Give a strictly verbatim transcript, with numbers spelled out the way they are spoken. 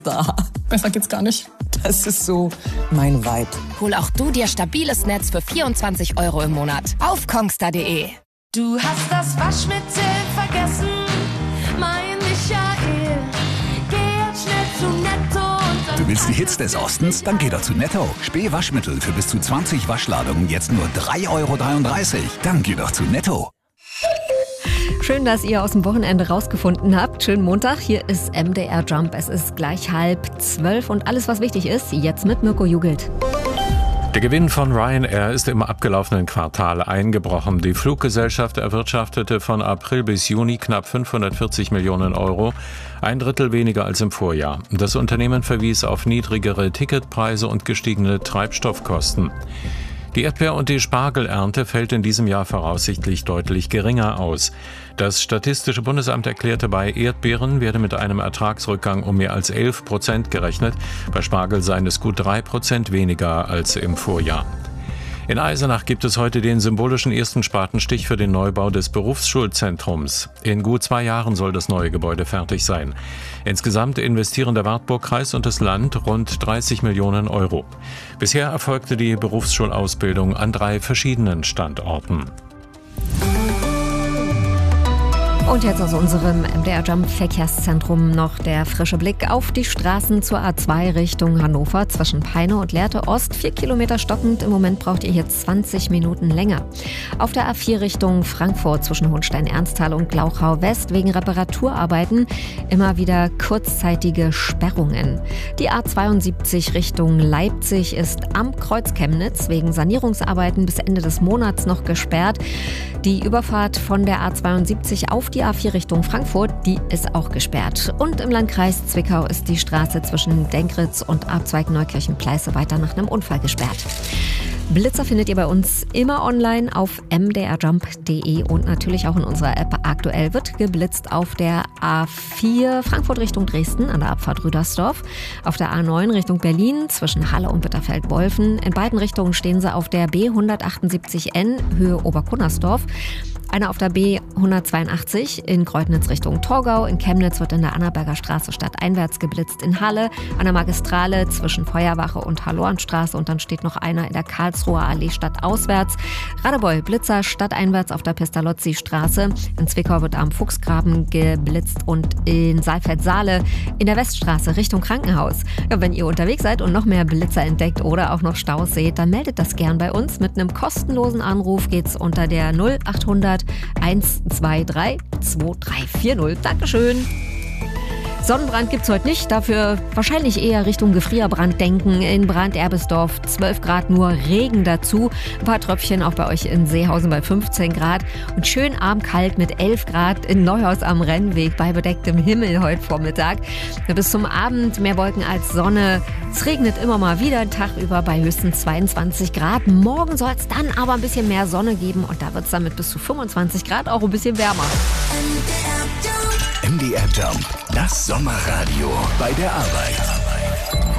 Da. Besser geht's gar nicht. Das ist so mein Vibe. Hol auch du dir stabiles Netz für vierundzwanzig Euro im Monat auf kongstar punkt de. Du hast das Waschmittel vergessen, mein Michael. Geh jetzt schnell zu Netto. Und du willst die Hits des Ostens? Dann geh doch zu Netto. Spee Waschmittel für bis zu zwanzig Waschladungen jetzt nur drei Euro dreiunddreißig. Dann geh doch zu Netto. Schön, dass ihr aus dem Wochenende rausgefunden habt. Schönen Montag, hier ist M D R Jump. Es ist gleich halb zwölf und alles, was wichtig ist, jetzt mit Mirko Jugelt. Der Gewinn von Ryanair ist im abgelaufenen Quartal eingebrochen. Die Fluggesellschaft erwirtschaftete von April bis Juni knapp fünfhundertvierzig Millionen Euro, ein Drittel weniger als im Vorjahr. Das Unternehmen verwies auf niedrigere Ticketpreise und gestiegene Treibstoffkosten. Die Erdbeer- und die Spargelernte fällt in diesem Jahr voraussichtlich deutlich geringer aus. Das Statistische Bundesamt erklärte, bei Erdbeeren werde mit einem Ertragsrückgang um mehr als elf Prozent gerechnet. Bei Spargel seien es gut drei Prozent weniger als im Vorjahr. In Eisenach gibt es heute den symbolischen ersten Spatenstich für den Neubau des Berufsschulzentrums. In gut zwei Jahren soll das neue Gebäude fertig sein. Insgesamt investieren der Wartburgkreis und das Land rund dreißig Millionen Euro. Bisher erfolgte die Berufsschulausbildung an drei verschiedenen Standorten. Und jetzt aus unserem M D R Jump Verkehrszentrum noch der frische Blick auf die Straßen zur A zwei Richtung Hannover zwischen Peine und Lehrte Ost. Vier Kilometer stockend. Im Moment braucht ihr hier zwanzig Minuten länger. Auf der A vier Richtung Frankfurt zwischen Hohenstein-Ernsthal und Glauchau West wegen Reparaturarbeiten immer wieder kurzzeitige Sperrungen. Die A zweiundsiebzig Richtung Leipzig ist am Kreuz Chemnitz wegen Sanierungsarbeiten bis Ende des Monats noch gesperrt. Die Überfahrt von der A zweiundsiebzig auf die A vier Richtung Frankfurt, die ist auch gesperrt. Und im Landkreis Zwickau ist die Straße zwischen Denkritz und Abzweig Neukirchen-Pleiße weiter nach einem Unfall gesperrt. Blitzer findet ihr bei uns immer online auf m d r jump punkt de und natürlich auch in unserer App. Aktuell wird geblitzt auf der A vier Frankfurt Richtung Dresden an der Abfahrt Rüdersdorf, auf der A neun Richtung Berlin zwischen Halle und Bitterfeld-Wolfen. In beiden Richtungen stehen sie auf der B hundertachtundsiebzig N Höhe Oberkunnersdorf. Eine auf der B hundertzweiundachtzig in Kreutnitz Richtung Torgau. In Chemnitz wird in der Annaberger Straße stadteinwärts geblitzt. In Halle an der Magistrale zwischen Feuerwache und Hallorenstraße. Und dann steht noch einer in der Karlsruher Allee stadtauswärts. Radebeul Blitzer stadteinwärts auf der Pestalozzi-Straße. In Zwickau wird am Fuchsgraben geblitzt und in Saalfeld-Saale in der Weststraße Richtung Krankenhaus. Ja, wenn ihr unterwegs seid und noch mehr Blitzer entdeckt oder auch noch Staus seht, dann meldet das gern bei uns. Mit einem kostenlosen Anruf geht's unter der null achthundert eins zwei drei zwei drei vier null. Dankeschön. Sonnenbrand gibt's heute nicht, dafür wahrscheinlich eher Richtung Gefrierbrand denken. In Brand-Erbesdorf zwölf Grad, nur Regen dazu. Ein paar Tröpfchen auch bei euch in Seehausen bei fünfzehn Grad. Und schön armkalt mit elf Grad in Neuhaus am Rennweg bei bedecktem Himmel heute Vormittag. Bis zum Abend mehr Wolken als Sonne. Es regnet immer mal wieder den Tag über bei höchstens zweiundzwanzig Grad. Morgen soll es dann aber ein bisschen mehr Sonne geben und da wird es dann mit bis zu fünfundzwanzig Grad auch ein bisschen wärmer. M D R Jump, das Sommerradio bei der Arbeit.